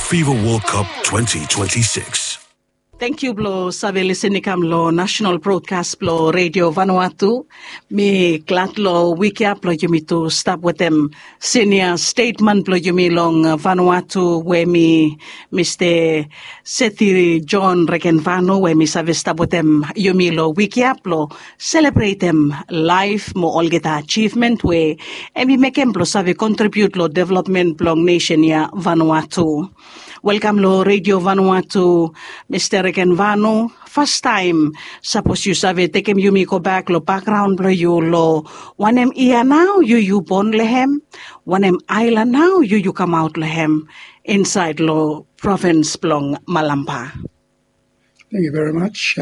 FIFA World Cup 2026. Thank you blo sabi listening kam lo national broadcast blo Radio Vanuatu. Me glad lo wiki up lo yumi to stop with them senior statement blo yumi long Vanuatu where me Mr. Sethi John Regenvano where me sabi stop with them yumi lo wiki up lo celebrate them life mo all get achievement where and me make them blo sabi contribute lo development blo nation ya Vanuatu. Welcome lo Radio Vanuatu, Mr. Regenvano. First time, suppose you sabi take him you me go back lo background lo you lo one year now you born lehem, one island now you come out lehem inside lo province blong Malampa. Thank you very much.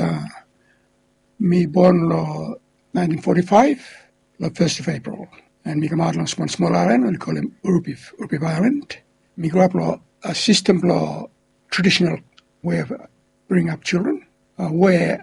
Me born lo 1945, lo 1st of April, and me come out on one small island. We call him Urupif Island. Me grew up lo a system law, traditional way of bringing up children, where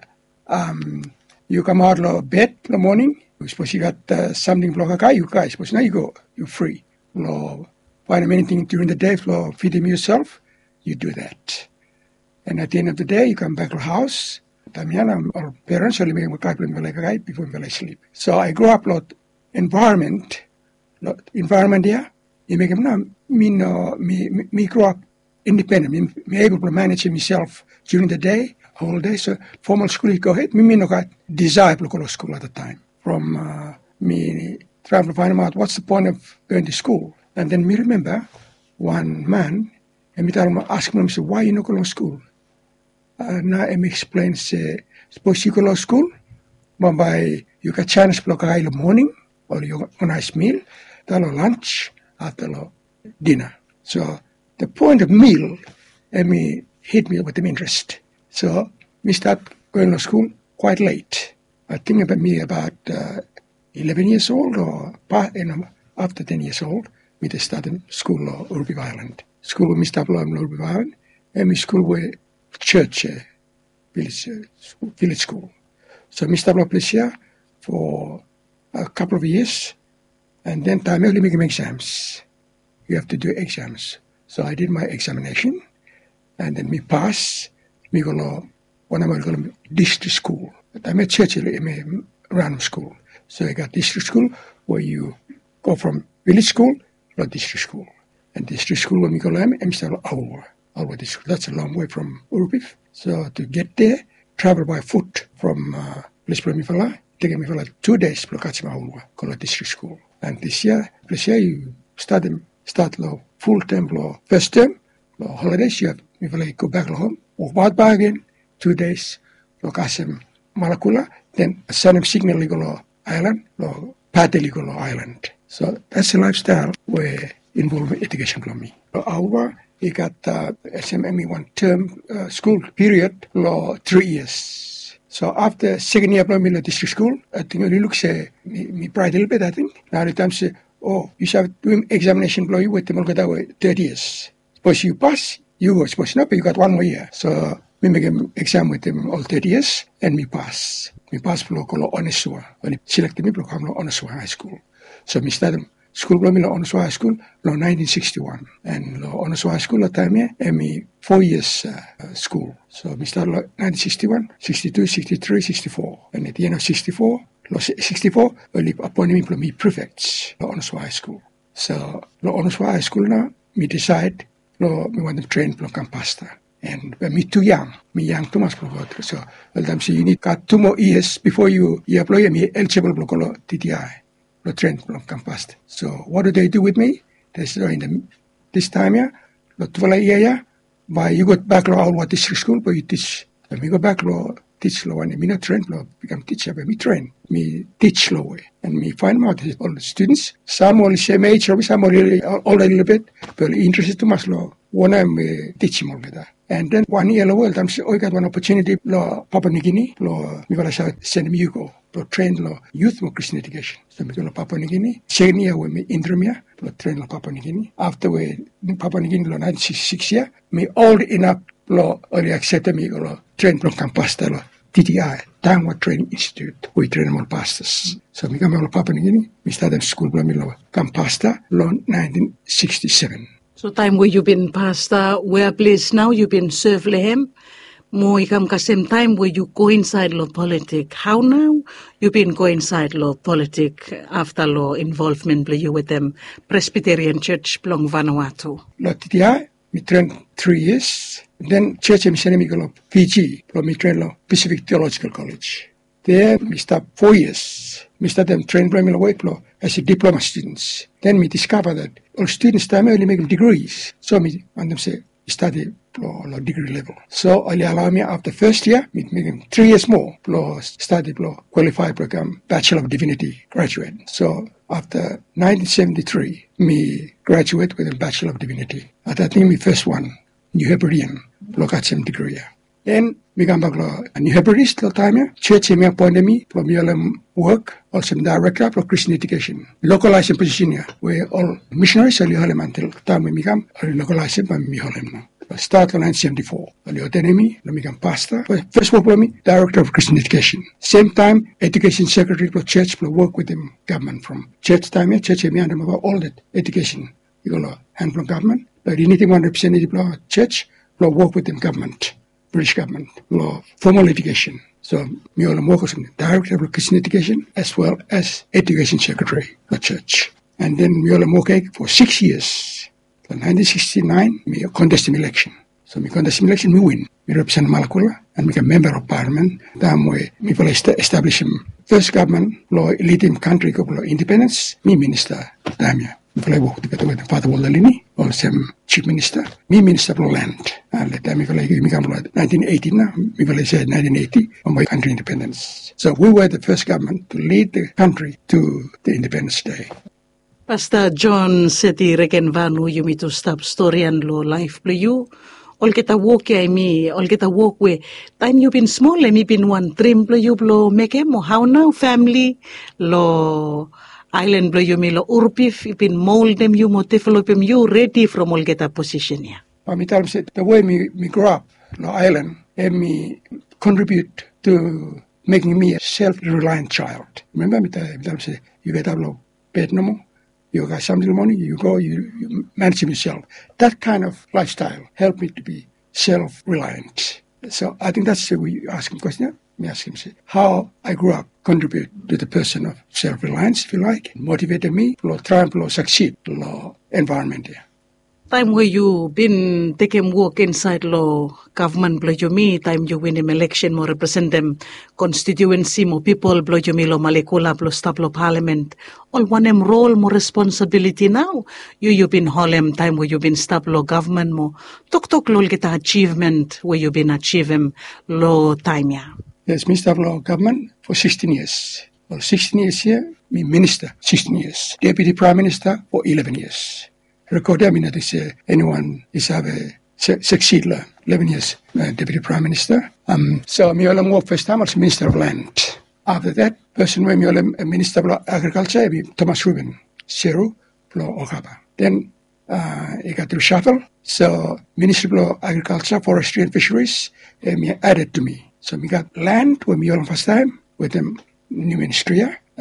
you come out of bed in the morning, you suppose you got something for you guys, suppose now you go, you're free. Law, find anything during the day, law, feed them yourself, you do that. And at the end of the day, you come back to the house. Our parents are living before they sleep. So I grew up lot environment here. You make them me grow up independent. Me able to manage myself during the day, whole day. So formal school, you go ahead. Me no got desire to go to school at the time. From me trying to find out what's the point of going to school. And then me remember one man, and me tell him, ask him, why you not go to school? Now me explain, say, suppose you go to school, but by you got chance to go in the morning, or you got a nice meal, tell lunch, after dinner. So the point of meal me hit me with an interest. So we start going to school quite late. I think about me about 11 years old or after 10 years old, we just started school on Urupif Island. School we started on Urupif Island, and we school with church, village school. So we started place here for a couple of years. And then time only making exams. You have to do exams. So I did my examination, and then me pass. Me go to when I'm going to district school. I'm at Churchill, I'm a random school. So I got district school where you go from village school to district school. And district school when we go to I'm still Alwa district. That's a long way from Urupif. So to get there, travel by foot from Place Plamifala, taking me for like 2 days to Kachima Alwa, go to district school. And this year you start law full-time law. First term, law holidays, you have to go back home. Walk back again, 2 days, law Kasem Malakula, then Sanam Signal Legal Island, law Pate Legal Island. So that's the lifestyle where involved education for me. Our he got SMME 1 term school period, law 3 years. So after second year of district school, I think it looks me pride a little bit, I think. Now the time say, oh, you should do examination blow you with the 30 years. Suppose you pass, you go. Suppose not, but you got 1 more year. So we make an exam with them all 30 years, and me pass. Me pass for local Onesua. When he selected me, block Onesua High School. So me started school blow me Onesua High School, 1961. And Onesua High School at time here, and me 4 years school. So we started 1961, 62, 63, 64. And at the end of 64, we appointed me prefects at Onesua High School. So at Onesua High School now, we decide we want to train from Campasta. And me too young too much for water. So them say you need got 2 more years before you apply me eligible for TTI, the train from Campasta. So what do they do with me? They say this time here, the 12 year, but you got back to our district school, but you teach. When we go back to teach law, and me not train law, become teacher, but me train. Me teach law, and me find out all the students. Some only same age, or some only older a little bit, but interested too much law. One I'm teaching all that. And then 1 year law, I'm say, I got one opportunity law Papua New Guinea law. Me gonna send me you go to train law youth for Christian education. So me go to Papua New Guinea. Second year with me interim year, to train law Papua New Guinea. After we Papua New Guinea law 1966 year, me old enough law only accepted me law train from Campasta law. TTI, Tangwa Training Institute, we train all pastors. So we come to Papua New Guinea, we started school from Campasta, 1967. So time where you've been pastor, where place now you've been serve lehem, mo ikam ka same time where you go inside law politic. How now you been go inside law politic after law involvement you with them Presbyterian Church Plong Vanuatu? Lotitia, me trained 3 years. Then church me send me go PG, me train law Pacific Theological College. There me start 4 years. Me start them train primary work law as a diploma students. Then me discover that all students time only making degrees. So me and them say study law degree level. So only allow me after first year, me making 3 years more law study law qualified program Bachelor of Divinity graduate. So after 1973, me graduate with a Bachelor of Divinity. At that time, me first one, New Hebridean law got some degree. Then me come back law New Hebridean law time. Church me appointed me from work also director for Christian education. Localized position here where all missionaries are until time we become localized by me now. Start in 1974. I become pastor. First work for me, director of Christian education. Same time, education secretary for church. Work with them government from church time. Church me and about all that education. You go hand from government. But anything one representative church. Work with them government. British government, law, formal education. So, me all work as director of Christian education as well as education secretary of church. And then me all work for 6 years. In 1969, me contest election. So, me contest election, me win. Me represent Malakula and become member of parliament. That way, me will establish first government, law, leading country, law, independence, me minister, damn. I work together with Father Waldalini, or some chief minister, me minister of land. And let them become 1980 now, we will say 1980 on my country independence. So we were the first government to lead the country to the Independence Day. Pastor John Seti reken vanu yumi to stop story and lo life play you. All get a walk all get a walk way. Time you been small, me been one dream play you blow make him how now family lo island blow you me lo urpif been mold them you mo develop them you ready from all get a position here. Me tell them the way me grow up lo island and me contribute to making me a self-reliant child. Remember me tell them say you get up lo bed no more. You got some little money, you go, you manage yourself. That kind of lifestyle helped me to be self-reliant. So I think that's the way you ask him question. Me ask him, say, how I grew up contribute to the person of self-reliance, if you like, motivated me to try and succeed in the environment here. Time where you been taking work inside law government blow you me, time you win him election more represent them constituency more people blow you me lo Malekula blow stop lo parliament. All one em role more responsibility now. You been holem time where you been stop lo government more. Tok lo get achievement where you been achieving lo time ya. Yes, me stop lo government for 16 years. Well, 16 years here, me minister 16 years. Deputy Prime Minister for 11 years. Record I mean that is anyone is have a succeed 11 years Deputy Prime Minister. So me all work first time as Minister of Land. After that, person when me all Minister of Agriculture, Thomas Rubin, Seru, Okaba. Then I got to shuffle. So Minister of Agriculture, Forestry and Fisheries, me added to me. So me got land when me all first time with them new ministry.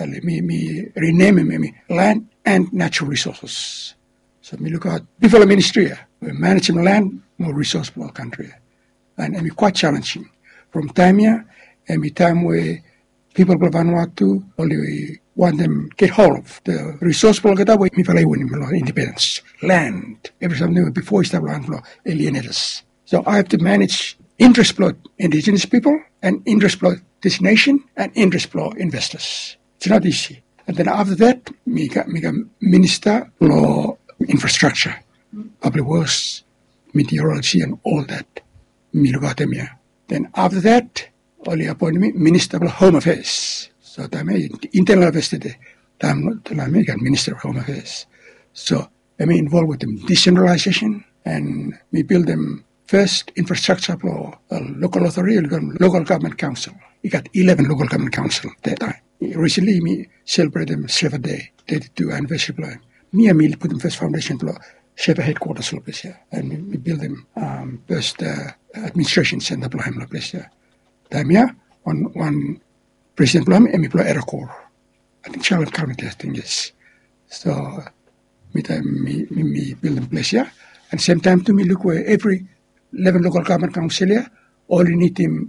Me rename me Land and Natural Resources. So we look at before ministry, we manage land, more resourceful country. And it's quite challenging. From time here, and time where people of Vanuatu only want them get hold of the resourceful get away, we win independence. Land, every something before we start land alienate us. So I have to manage interest flow indigenous people and interest flow this nation and interest flow investors. It's not easy. And then after that, me minister law infrastructure, public works, meteorology, and all that. Me look at them here. Then after that, only appointed me Minister of Home Affairs. So I'm internal affairs today. I'm Minister of Home Affairs. So I'm involved with them decentralization and we build them first infrastructure for local authority, local government council. We got 11 local government council that time. Recently, we celebrate them Shepherd Day, 32 anniversary plan. Me and me put them first foundation for Shepherd headquarters place here, and we build them first administration center place here. Time here, one president plan and we play Aerocorps. I think Charlotte County testing yes. So me build them place here. And same time to me, look where every 11 local government councillor only need him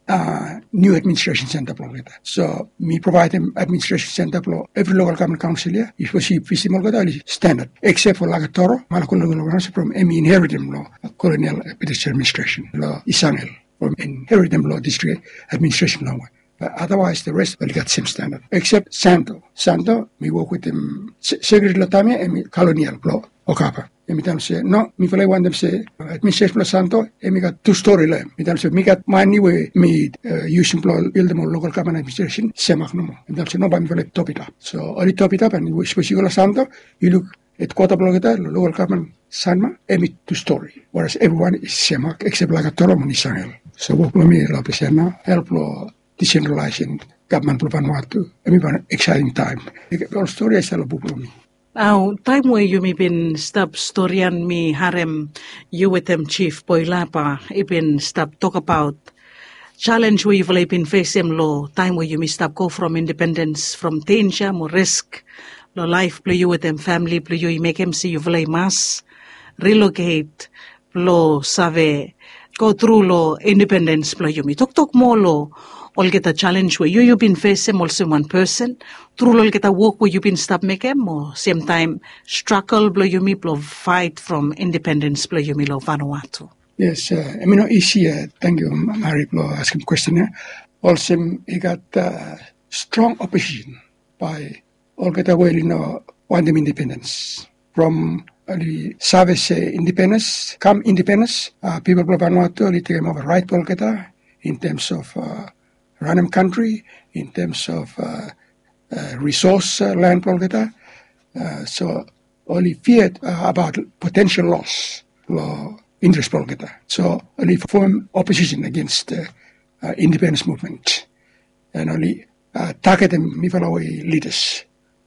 new administration center plan. So me provide them administration center plan every local government councillor is receive visible standard, except for Lagatoro, Malakula from inherit them law, colonial administration law, Isangel from inherit them law district administration law. But otherwise, the rest will get same standard, except Santo. Santo, me work with them secretary Latame and colonial law, Okapa. And me tell say, no, me feel want them say, administration law Santo, and me got 2-story land. Me tell say, me got money way, me using build them on local government administration, semak no more. And tell say, no, but me feel top it up. So, only top it up, and especially Santo, you look at quarter block at local government Sanma, and me 2-story. Whereas everyone is semak, except like a Toro Munisangel. So, what me la pesena, help law, decentralizing government of Vanuatu. I mean, an exciting time. Our story is a book for me. Now, time where you may been stop storyan mi harem you with them Chief Boylapa, been stop talk about challenge where you've been facing law, time where you may stop go from independence, from danger, more risk, lo life, play you with them family, play you make him see you've mass, relocate, lo save, go through lo independence, play you me talk more lo. All get a challenge where you've been facing also one person. Through all get a work where you've been stop making or same time struggle blow you me blow fight from independence blow you me lo Vanuatu. Yes, I mean easy. Thank you, Mary, for asking question. Also, he got strong opposition by all get away want them independence from the service independence. Come independence, people of Vanuatu they take them over right all get in terms of. Random country in terms of resource land polgeta. So only feared about potential loss, interest polgeta. So only form opposition against independence movement and only target them mifalaway leaders.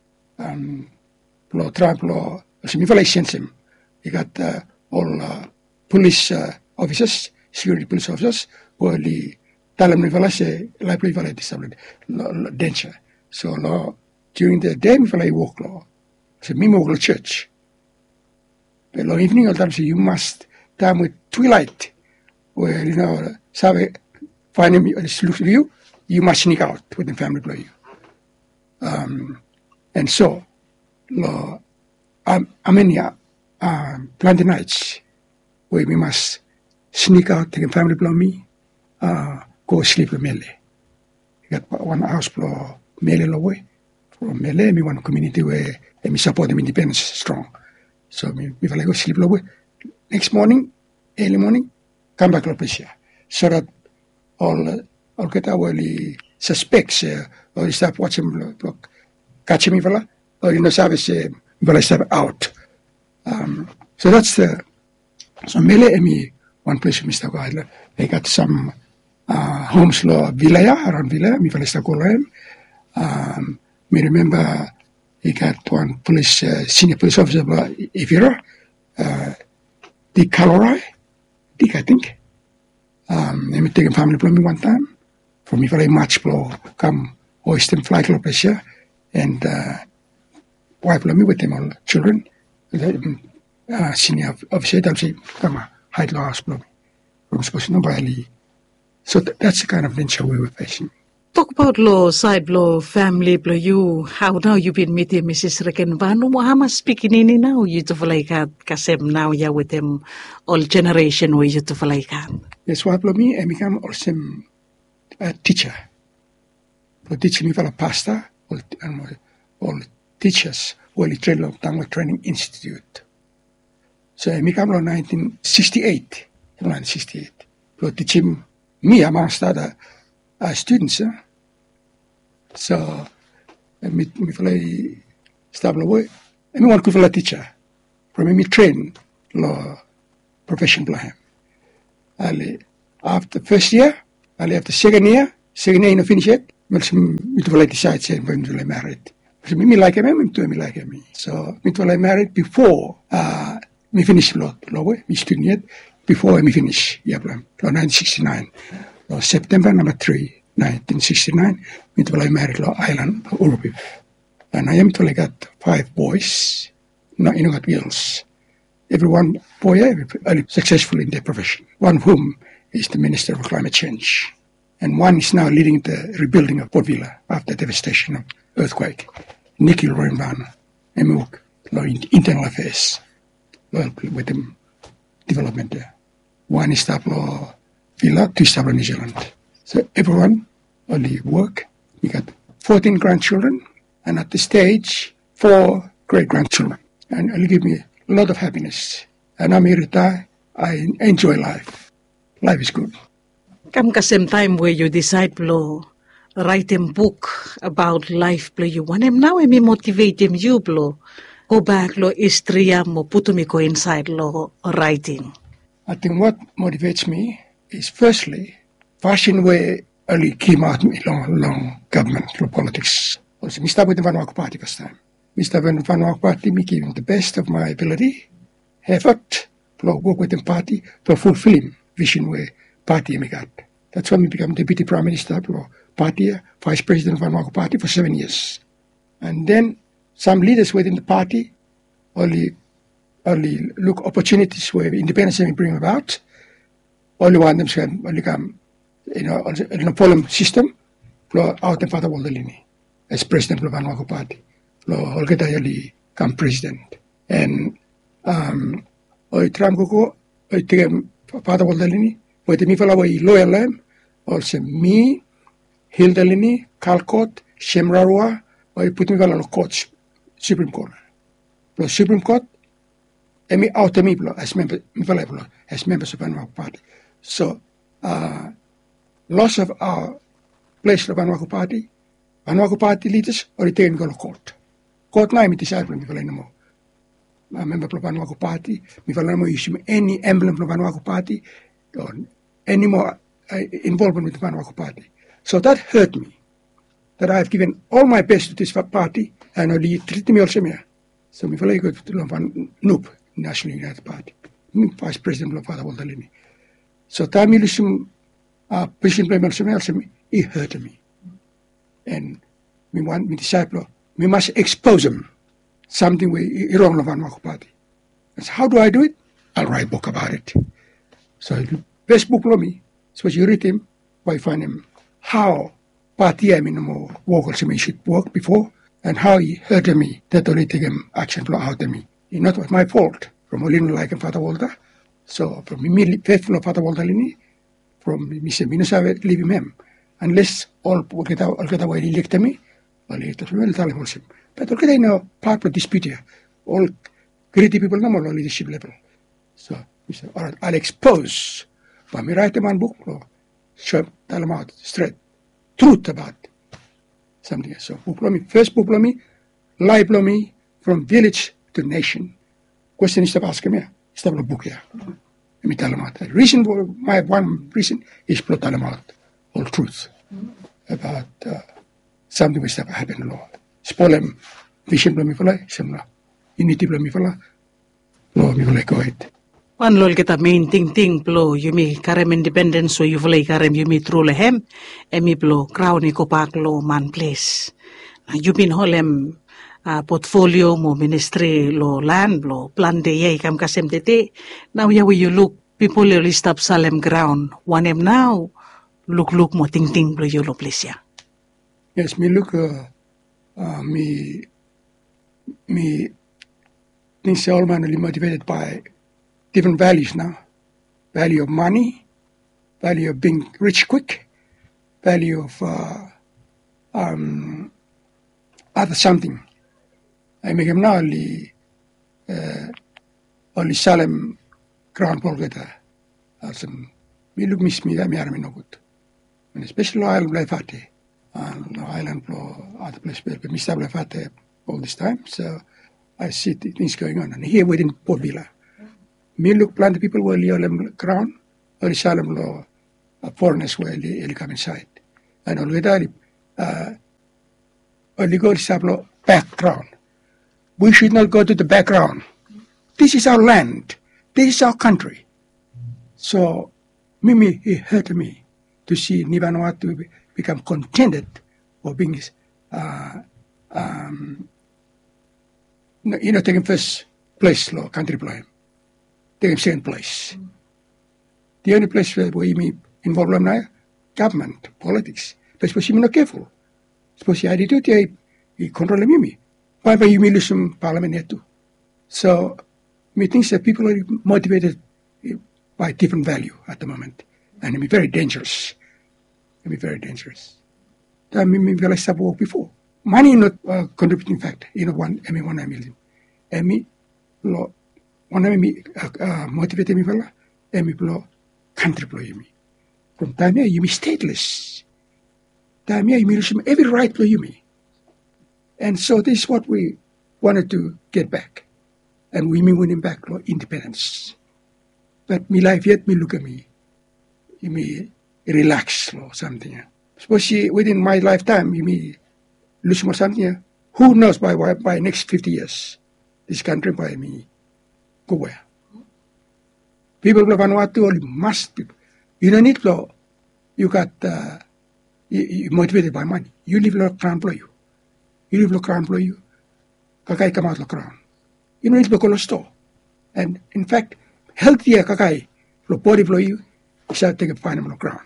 Trump law, so mifalay sends him. He got all police officers, security police officers, who only Talam nivala se library nivala disabled danger. So during the day nivala walk law. So me walk church. But evening all time say you must time with twilight where sabe find him look at you must sneak out with the family play you. And so Amenia planted nights where we must sneak out take a family blow me. Go sleep with Mele. You got one house for Mele away. From Mele, me one community where me support them independence strong. So me if I go sleep away. Next morning, early morning, come back to Prussia. So that all get our suspects or start watching catch me fella or service step out. So that's the so Mele and me one place Mr. Guidler. They got some homes law Vilaya, around Vilaya, mi falesta Kolam. Me remember he got one police, senior police officer, Ivira, Dick Calorai, Dick, I think. Me take a family from me one time. For me, very much blow, come, hoist and fly to Prussia, and wife me with them all children. Senior officer, they'll say, come on, hide law house blow me. From supposed to nobody. So that's the kind of nature we were facing. Talk about law, side law, family, law, you, how now you've been meeting Mrs. Rekenvanu, Muhammad speaking in now, you to like kasem now, yeah, with them all generation where you to like Yes, what me, I become also a teacher. For teaching me for a pastor, all teachers, all the training institute. So I become 1968, 1968. For teaching me amongst other students. So, me play stable away. And one could teacher. From me train law profession plan. After first year, after second year no finish it. Me to decide say when to married. So me like him, me like him. So me to married before me finish law me student yet. Before I finish, 1969. September number 3, 1969, I married Island, Urubiv. And I got 5 boys, got girls. everyone boy are successful in their profession. One of whom is the Minister of Climate Change. And one is now leading the rebuilding of Port Vila after devastation of earthquake. Nikhil Royanban, MOOC, Internal Affairs, with the development there. One is Tablo Villa, two is Tablo New Zealand. So everyone only work. We got 14 grandchildren, and at this stage, 4 great-grandchildren. And it'll give me a lot of happiness. And I'm here to die. I enjoy life. Life is good. Come ka same time where you decide to write a book about life plo you want him now and me motivate him you plo go back lo istria mo putumi ko inside lo writing. I think what motivates me is firstly fashion where early came out me long government lo politics. Also, me start with the Vanuatu Party first time. Me start with the Vanuatu Party, me giving the best of my ability, effort, to work with the party to fulfill vision where party me got. That's when we become Deputy Prime Minister, party, Vice President of Vanuatu Party for 7 years. And then some leaders within the party only look opportunities where independence may bring about. Only one of them only come, in a polling system, out in Father Waldalini as President of Vanuatu Party. Olga Dayali come President. And Tram Koko, Father Waldalini, with the Mifalawa loyal lamb, also me, Hildalini, Calcott, Shemrarua, or put me on court, Supreme Court. The Supreme Court, and me out of me as members of Vanuatu Party. So, loss of our place of Vanuatu Party leaders, or taken go to court. Court now, me decide when me no more. A member of Vanuatu Party, me no more issue any emblem of Vanuatu Party, or any more involvement with the Vanuatu Party. So that hurt me, that I have given all my best to this party, and only treat me also me. So me go to NUP, National United Party, me Vice President of Father Waldalini. So that me listen, President also me, he hurt me. And me want me disciple, me must expose him, something we wrong of Vanuatu Party. So how do I do it? I'll write a book about it. So the best book for me, so you read him, I find him how party I mean more workers should work before, and how he hurt me that only take him action flow out of me. It's not my fault. From Olino like Father Walter. So from me faithful of Father Waldalini, from me say Minusave leave him. Unless all get away elect me, well later will tell him also. But look at I know part of dispute here. All greedy people no more leadership level. So we say, all right, I'll expose. But me write one book, show tell them out straight. Truth about something. So first book me, life me from village to nation. Question is to ask me, is that a book here? Let me tell them out. The reason, my one reason is to tell them out all truth about something which never happened, Lord. Spoil them, vision me for life, unity me for life. Lord, me for like go ahead. Wan lol kita main ting plo yumi karem independence so yuvlei karem yumi trule hem emi plo crown ko pak lo man place. Na yupin holem portfolio mo ministry lo land lo plan de ye kam kasem tete. Now ya you look people list up Salem ground. One em now look mo ting plo you lo place ya. Yes, me look me things all manly motivated by different values now. Value of money, value of being rich quick, value of other something. I make him now only Salem ground ball getter. Also, me look miss me that me army no good. And especially island play fatty. And island blow other place where me stable fatty all this time. So I see things going on. And here within Port Vila. Me look plant people where Liolem ground, or Salem law, foreigners where they come inside. And already, only go to Sablo background. We should not go to the background. This is our land. This is our country. So, Mimi, it hurt me to see Vanuatu become contented for being, taking first place, country plan. taking second place. The only place where we involved now, government, politics. But suppose you not careful. Suppose you attitude, you control me. Why you lose some parliament here too? So, me thinks that people are motivated by different value at the moment. And it be very dangerous. It be very dangerous. That me realize I've worked before. Money is not a contributing factor. You know, one million. Emi, lo, one me motivated me fella. Emi lo country plo you me. From time here you be stateless. Time here you lose every right plo you me. And so this is what we wanted to get back. And we mean winning back independence. But me life yet me look at me. You me relax or something. Suppose within my lifetime you me lose more something. Who knows by next 50 years this country by me go where? People of Vanuatu only must be. You don't need law. You got you motivated by money. You live law crown employ you. You live law crown employ you. Kakai come out law crown. You don't need local store. And in fact, healthier kakai law body employ you. You shall take a fine law crown.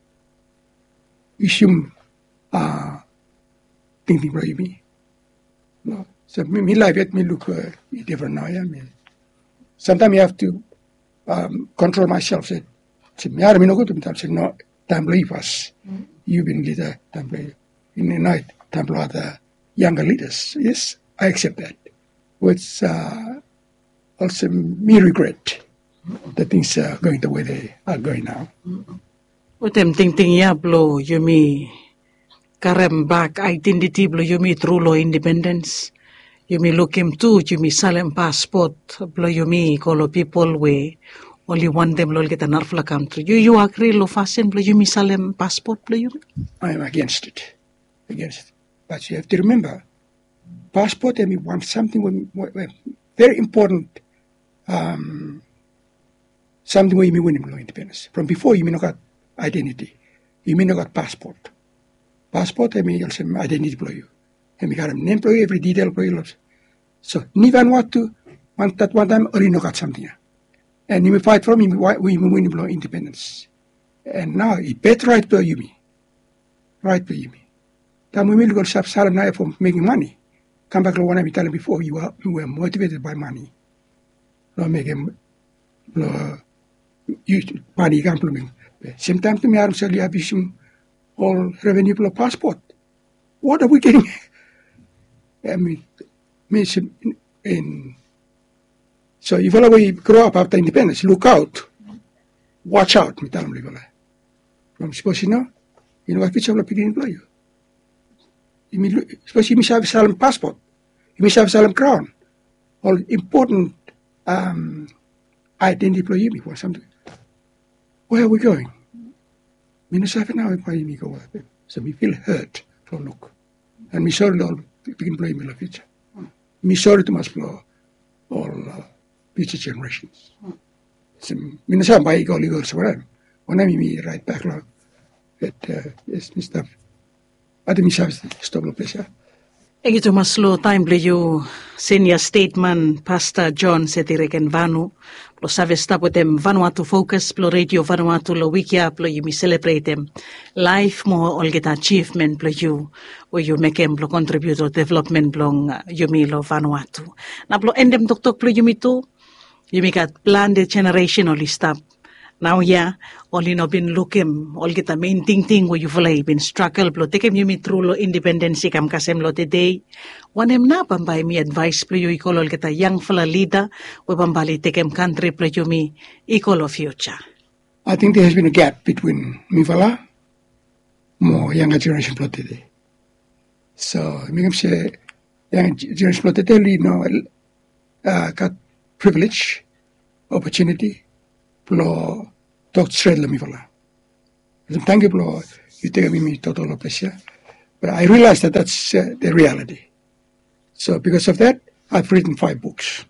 Issume thinking employ me. No. So me life yet me look different now. Yeah, sometimes you have to control myself. Say, me are me no good to me. Say no, time leave us. You've been leader. Time play in the night. Time play other younger leaders. Yes, I accept that. Which also me regret that things are going the way they are going now. What I'm thinking, yeah, blow you me. Karem back identity blow you me through law independence. You may look him too, you may Salem passport, blow you me, call people way, only one them will get an Arfla country. You agree, lo fasten, blow you me Salem passport, blow you me? I am against it. But you have to remember, passport, I mean, want something very important, something where you may win law independence. From before, you may not got identity. You may not got passport. Passport, I mean, also identity blow you. And we got an employee, every detail employee. So, Nivan want that one time, or you know got something. And you may fight from him, we win him independence. And now, he bet right to you me. Right to you me. Then we will go to Salam now for making money. Come back to one I tell him before, you were motivated by money. No make him, money can't pluming. Sometimes to me, I'm saying, you have some all revenue for passport. What are we getting? I mean, so if we grow up after independence, look out, watch out, me tell them. From suppose you know what future will begin employ you. Suppose you have Salem passport, you have Salem crown, all important identity employee before something. Where are we going? Minnesota now me go there. So we feel hurt from look. And we sorry all begin playing in the future. Me sorry to must blow all future generations. So Minnesota by go legal so when I me right back law that yes Mr. Adam Mishavs stop the place. Ito mas lo time ble you senior statesman Pastor John Setireken Vanu lo saves tapo tem Vanuatu Focus plo radio Vanuatu lo wikia plo you mi celebrate them life mo all get achievement plo you where you make em plo contribute to development blong you mi lo Vanuatu na plo endem tok plo you mi tu you mi kat plan the generation only stop now yeah only no been looking all get the main thing where you feel been struggle plo take you mi through lo independence kam kasem lo today one em na pambay mi advice plo you ikolo get a young fella leader we pambali take em country plo you mi ikolo future. I think there has been a gap between Mivala more younger generation plo today. So me can say young generation plo today got privilege, opportunity plo talk straight la Mivala. Thank you plo you take me total pleasure. But I realized that that's the reality. So because of that, I've written 5 books.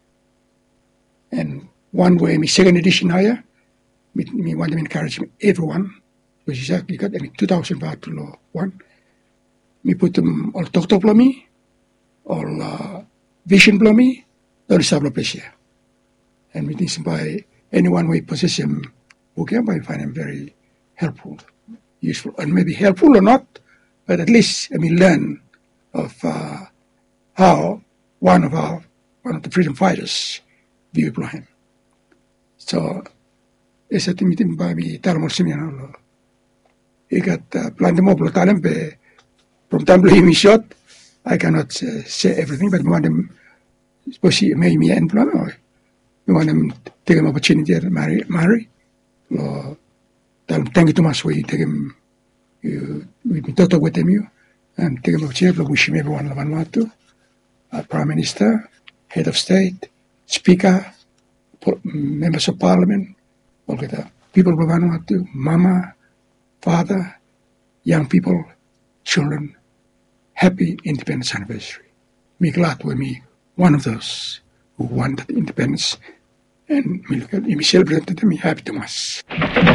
And one way, my second edition here, me want to encourage everyone, which is actually got 2,000 baht to law one. Me put them all talk to me, all vision blow me, all sablo pleasure. And we think by anyone who possess him, okay, I find him very helpful, useful, and maybe helpful or not, but at least learn of how one of the freedom fighters view him. So, esa timitim ba mi talamol simian lo. Ikat plan mo plo talam pe from time he shot. I cannot say everything, but we want them. Suppose may me and plan. We want them take an opportunity to marry. Lo, thank you too much. We take him. We talk with him. And take him opportunity. Wish him everyone Vanuatu. Prime Minister, Head of State, Speaker, members of Parliament, all the people of Vanuatu, Mama, Father, young people, children, happy independence anniversary. Me glad with me, one of those who wanted independence, and me celebrated me happy to us.